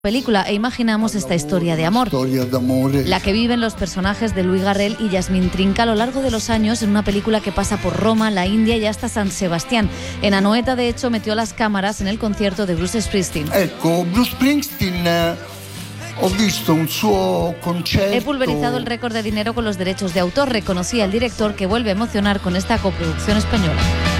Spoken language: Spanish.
película e imaginamos esta historia de amor, la que viven los personajes de Louis Garrel y Yasmín Trinca a lo largo de los años en una película que pasa por Roma, la India y hasta San Sebastián. En Anoeta, de hecho, metió las cámaras en el concierto de Bruce Springsteen. Bruce Springsteen, He pulverizado el récord de dinero con los derechos de autor, reconocía el director, que vuelve a emocionar con esta coproducción española.